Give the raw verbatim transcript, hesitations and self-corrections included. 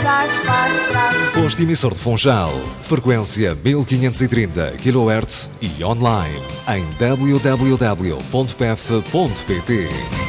trás, para trás. Posto emissor de Funchal, frequência mil quinhentos e trinta quilohertz e online em w w w ponto p e f ponto p t.